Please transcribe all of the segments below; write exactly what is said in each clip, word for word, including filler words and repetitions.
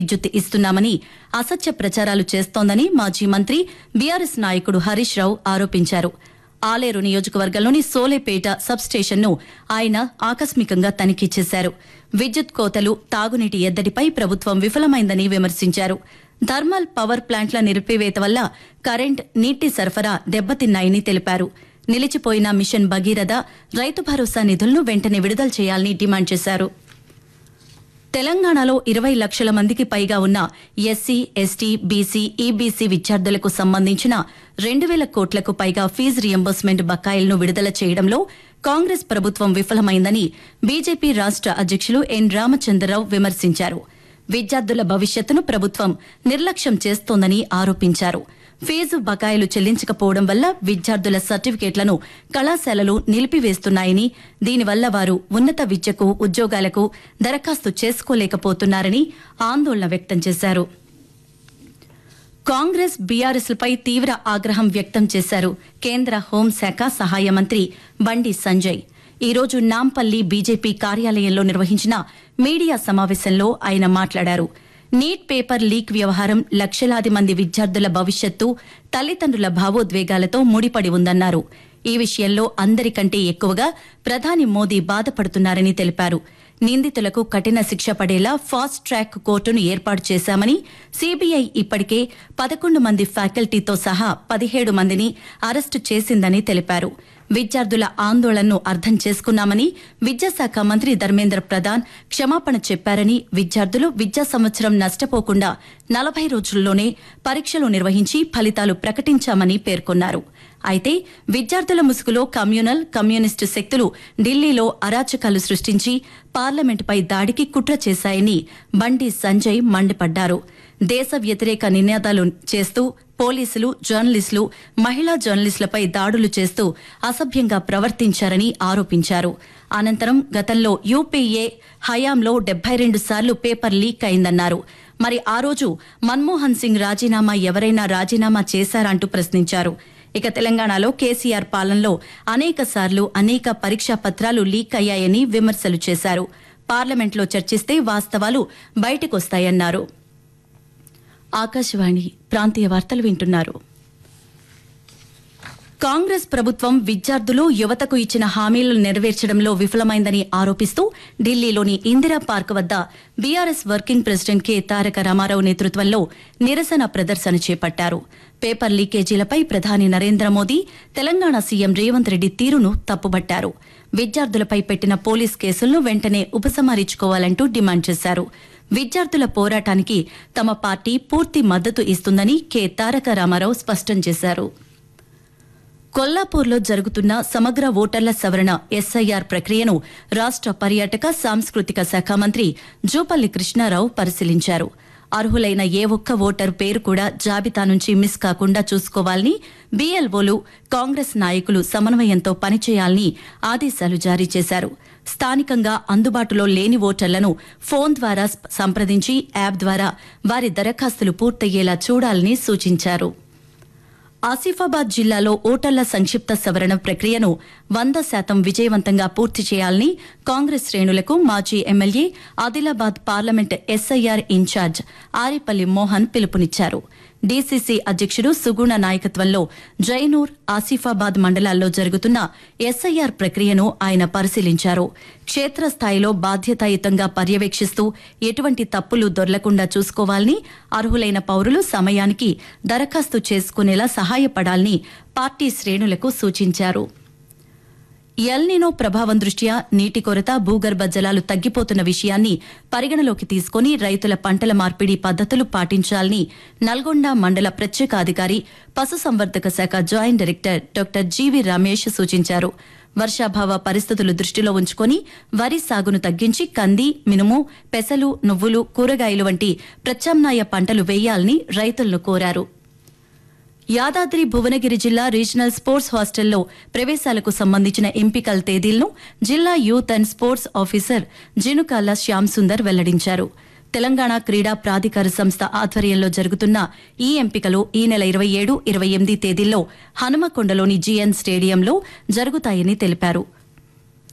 విద్యుత్ ఇస్తున్నామని అసత్య ప్రచారాలు చేస్తోందని మాజీ మంత్రి బీఆర్ఎస్ నాయకుడు హరీష్ రావు ఆరోపించారు. ఆలేరు నియోజకవర్గంలోని సోలేపేట సబ్స్టేషన్ను ఆయన ఆకస్మికంగా తనిఖీ చేశారు. విద్యుత్ కోతలు, తాగునీటి ఎద్దడిపై ప్రభుత్వం విఫలమైందని విమర్శించారు. థర్మల్ పవర్ ప్లాంట్ల నిలిపివేత వల్ల కరెంట్, నీటి సరఫరా దెబ్బతిన్నాయని తెలిపారు. నిలిచిపోయిన మిషన్ భగీరథ, రైతు భరోసా నిధులను వెంటనే విడుదల చేయాలని డిమాండ్ చేశారు. తెలంగాణలో ఇరవై లక్షల మందికి పైగా ఉన్న ఎస్సీ, ఎస్టీ, బీసీ, ఈబీసీ విద్యార్థులకు సంబంధించిన రెండు వేల కోట్లకు పైగా ఫీజు రియంబర్స్మెంట్ బకాయిలను విడుదల చేయడంలో కాంగ్రెస్ ప్రభుత్వం విఫలమైందని బీజేపీ రాష్ట అధ్యక్షులు ఎన్ రామచంద్రరావు విమర్శించారు. విద్యార్థుల భవిష్యత్తును ప్రభుత్వం నిర్లక్ష్యం చేస్తోందని ఆరోపించారు. ఫీజు బకాయిలు చెల్లించకపోవడం వల్ల విద్యార్థుల సర్టిఫికేట్లను కళాశాలలు నిలిపివేస్తున్నాయని, దీనివల్ల వారు ఉన్నత విద్యకు, ఉద్యోగాలకు దరఖాస్తు చేసుకోలేకపోతున్నారని ఆందోళన వ్యక్తం చేశారు. కాంగ్రెస్, బీఆర్ఎస్లపై తీవ్ర ఆగ్రహం వ్యక్తం చేశారు కేంద్ర హోంశాఖ సహాయ మంత్రి బండి సంజయ్. ఈ రోజు నాంపల్లి బీజేపీ కార్యాలయంలో నిర్వహించిన మీడియా సమావేశంలో ఆయన మాట్లాడారు. నీట్ పేపర్ లీక్ వ్యవహారం లక్షలాది మంది విద్యార్థుల భవిష్యత్తు, తల్లిదండ్రుల భావోద్వేగాలతో ముడిపడి ఉందన్నారు. ఈ విషయంలో అందరికంటే ఎక్కువగా ప్రధాని మోదీ బాధపడుతున్నారని తెలిపారు. నిందితులకు కఠిన శిక్ష పడేలా ఫాస్ట్ ట్రాక్ కోర్టును ఏర్పాటు చేశామని, సీబీఐ ఇప్పటికే పదకొండు మంది ఫ్యాకల్టీతో సహా పదిహేడు మందిని అరెస్టు చేసిందని తెలిపారు. విద్యార్థుల ఆందోళనను అర్థం చేసుకున్నామని విద్యాశాఖ మంత్రి ధర్మేంద్ర ప్రధాన్ క్షమాపణ చెప్పారని, విద్యార్థులు విద్యా సంవత్సరం నష్టపోకుండా నలభై రోజుల్లోనే పరీక్షలు నిర్వహించి ఫలితాలు ప్రకటించామని పేర్కొన్నారు. అయితే విద్యార్థుల ముసుగులో కమ్యూనల్, కమ్యూనిస్టు శక్తులు ఢిల్లీలో అరాచకాలు సృష్టించి పార్లమెంటుపై దాడికి కుట్ర చేశాయని బండి సంజయ్ మండిపడ్డారు. దేశ వ్యతిరేక నినాదాలు చేస్తూ పోలీసులు, జర్నలిస్టులు, మహిళా జర్నలిస్టులపై దాడులు చేస్తూ అసభ్యంగా ప్రవర్తించారని ఆరోపించారు. అనంతరం గతంలో యూపీఏ హయాంలో డెబ్బై రెండు సార్లు పేపర్ లీక్ అయిందన్నారు. మరి ఆ రోజు మన్మోహన్ సింగ్ రాజీనామా ఎవరైనా రాజీనామా చేశారంటూ ప్రశ్నించారు. ఇక తెలంగాణలో కేసీఆర్ పాలనలో అనేక సార్లు అనేక పరీక్షా పత్రాలు లీక్ అయ్యాయని విమర్శలు చేశారు. పార్లమెంట్లో చర్చిస్తే వాస్తవాలు బయటకొస్తాయన్నారు. ఆకాశవాణి ప్రాంతీయ వార్తలు వింటున్నారు. కాంగ్రెస్ ప్రభుత్వం విద్యార్థులు, యువతకు ఇచ్చిన హామీలను నెరవేర్చడంలో విఫలమైందని ఆరోపిస్తూ ఢిల్లీలోని ఇందిరా పార్క్ వద్ద బీఆర్ఎస్ వర్కింగ్ ప్రెసిడెంట్ కె తారక రామారావు నేతృత్వంలో నిరసన ప్రదర్శన చేపట్టారు. పేపర్ లీకేజీలపై ప్రధాని నరేంద్ర మోదీ, తెలంగాణ సీఎం రేవంత్ రెడ్డి తీరును తప్పుబట్టారు. విద్యార్థులపై పెట్టిన పోలీస్ కేసులను వెంటనే ఉపసంహరించుకోవాలంటూ డిమాండ్ చేశారు. విద్యార్థుల పోరాటానికి తమ పార్టీ పూర్తి మద్దతు ఇస్తుందని కె తారక రామారావు స్పష్టం చేశారు. కొల్లాపూర్లో జరుగుతున్న సమగ్ర ఓటర్ల సవరణ ఎస్ఐఆర్ ప్రక్రియను రాష్ట పర్యాటక, సాంస్కృతిక శాఖ మంత్రి జూపల్లి కృష్ణారావు పరిశీలించారు. అర్హులైన ఏ ఒక్క ఓటరు పేరు కూడా జాబితా నుంచి మిస్ కాకుండా చూసుకోవాలని, బీఎల్ఓలు, కాంగ్రెస్ నాయకులు సమన్వయంతో పనిచేయాలని ఆదేశాలు జారీ చేశారు. స్థానికంగా అందుబాటులో లేని ఓటర్లను ఫోన్ ద్వారా సంప్రదించి యాప్ ద్వారా వారి దరఖాస్తులు పూర్తయ్యేలా చూడాలని సూచించారు. ఆసిఫాబాద్ జిల్లాలో ఓటర్ల సంక్షిప్త సవరణ ప్రక్రియను వంద శాతం విజయవంతంగా పూర్తి చేయాలని కాంగ్రెస్ శ్రేణులకు మాజీ MLA, Adilabad parliament SIR incharge Arepalli Mohan పిలుపునిచ్చారు. డీసీసీ అధ్యక్షుడు సుగుణ నాయకత్వంలో జైనూర్, ఆసిఫాబాద్ మండలాల్లో జరుగుతున్న ఎస్ఐఆర్ ప్రక్రియను ఆయన పరిశీలించారు. క్షేత్రస్థాయిలో బాధ్యతాయుతంగా పర్యవేక్షిస్తూ ఎటువంటి తప్పులు దొర్లకుండా చూసుకోవాలని, అర్హులైన పౌరులు సమయానికి దరఖాస్తు చేసుకునేలా సహాయపడాలని పార్టీ శ్రేణులకు సూచించారు. ఎల్నినో ప్రభావం దృష్ట్యా నీటి కొరత, భూగర్భ జలాలు తగ్గిపోతున్న విషయాన్ని పరిగణలోకి తీసుకుని రైతుల పంటల మార్పిడి పద్దతులు పాటించాలని నల్గొండ మండల ప్రత్యేక అధికారి, పశుసంవర్ధక శాఖ joint director doctor GV Ramesh సూచించారు. వర్షాభావ పరిస్థితులు దృష్టిలో ఉంచుకుని వరి సాగును తగ్గించి కంది, మినుము, పెసలు, నువ్వులు, కూరగాయలు వంటి ప్రత్యామ్నాయ పంటలు వేయాలని రైతులను కోరారు. యాదాద్రి భువనగిరి జిల్లా రీజనల్ స్పోర్ట్స్ హాస్టల్లో ప్రవేశాలకు సంబంధించిన ఎంపికల తేదీలను జిల్లా youth and sports officer Jinukala Shyam Sundar వెల్లడించారు. తెలంగాణ క్రీడా ప్రాధికార సంస్థ ఆధ్వర్యంలో జరుగుతున్న ఈ ఎంపికలు ఈ నెల ఇరవై ఏడు, ఇరవై ఎనిమిది తేదీల్లో హనుమకొండలోని జీఎన్ స్టేడియంలో జరుగుతాయని తెలిపారు.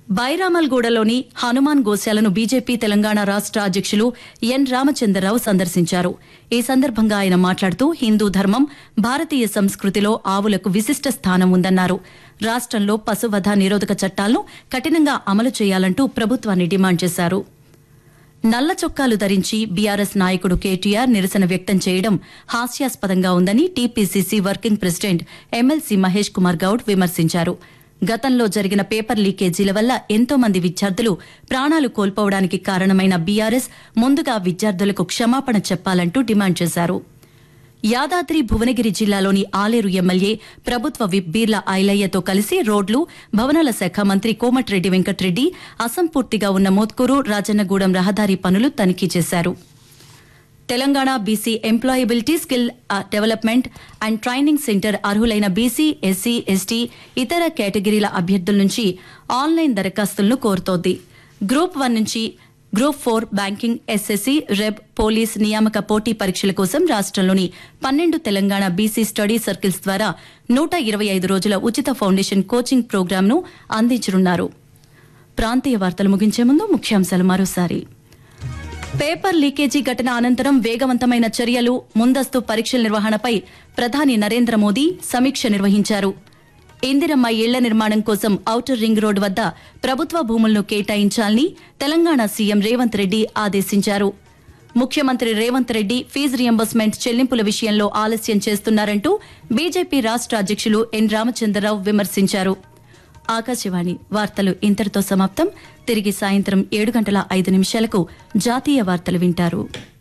బైరామల్గూడలోని హనుమాన్ గోశాలను బీజేపీ తెలంగాణ రాష్ట అధ్యక్షులు ఎన్ రామచంద్రరావు సందర్శించారు. ఈ సందర్భంగా ఆయన మాట్లాడుతూ హిందూ ధర్మం, భారతీయ సంస్కృతిలో ఆవులకు విశిష్ట స్థానం ఉందన్నారు. రాష్టంలో పశువధ నిరోధక చట్టాలను కఠినంగా అమలు చేయాలంటూ ప్రభుత్వాన్ని డిమాండ్ చేశారు. నల్ల చొక్కాలు ధరించి బీఆర్ఎస్ నాయకుడు కేటీఆర్ నిరసన వ్యక్తం చేయడం హాస్యాస్పదంగా ఉందని TPCC working president MLC Mahesh Kumar Goud విమర్శించారు. గతంలో జరిగిన పేపర్ లీకేజీల వల్ల ఎంతో మంది విద్యార్థులు ప్రాణాలు కోల్పోవడానికి కారణమైన బీఆర్ఎస్ ముందుగా విద్యార్థులకు క్షమాపణ చెప్పాలంటూ డిమాండ్ చేశారు. యాదాద్రి భువనగిరి జిల్లాలోని ఆలేరు ఎమ్మెల్యే ప్రభుత్వ విప్ బీర్ల ఐలయ్యతో కలిసి రోడ్లు, భవనాల శాఖ మంత్రి కోమటిరెడ్డి వెంకటరెడ్డి అసంపూర్తిగా ఉన్న మోత్కూరు, రాజన్నగూడెం రహదారి పనులు తనిఖీ చేశారు. Telangana BC employability skill development and training centre అర్హులైన బీసీ, ఎస్సీ, ఎస్టీ, ఇతర కేటగిరీల అభ్యర్థుల నుంచి ఆన్లైన్ దరఖాస్తులను కోరుతోంది. గ్రూప్ వన్ నుంచి group four, banking, SSC, రెబ్, police నియామక పోటీ పరీక్షల కోసం రాష్టంలోని పన్నెండు తెలంగాణ బీసీ స్టడీ సర్కిల్స్ ద్వారా నూట ఇరవై ఐదు రోజుల ఉచిత ఫౌండేషన్ కోచింగ్ ప్రోగ్రాంను అందించనున్నారు. ప్రాంతీయ వార్తలు ముగించే ముందు ముఖ్యాంశాలు మరోసారి. పేపర్ లీకేజీ ఘటన అనంతరం వేగవంతమైన చర్యలు, ముందస్తు పరీక్షల నిర్వహణపై ప్రధాని నరేంద్ర మోదీ సమీక్ష నిర్వహించారు. ఇందిరమ్మ ఇళ్ల నిర్మాణం కోసం ఔటర్ రింగ్ రోడ్డు వద్ద ప్రభుత్వ భూములను కేటాయించాలని తెలంగాణ సీఎం రేవంత్ రెడ్డి ఆదేశించారు. ముఖ్యమంత్రి రేవంత్ రెడ్డి ఫీజు రియంబర్స్మెంట్ చెల్లింపుల విషయంలో ఆలస్యం చేస్తున్నారంటూ బీజేపీ రాష్ట అధ్యక్షులు ఎన్ రామచంద్రరావు విమర్శించారు. ఆకాశవాణి వార్తలు ఇంతటితో సమాప్తం. తిరిగి సాయంత్రం ఏడు గంటల ఐదు నిమిషాలకు జాతీయ వార్తలు వింటారు.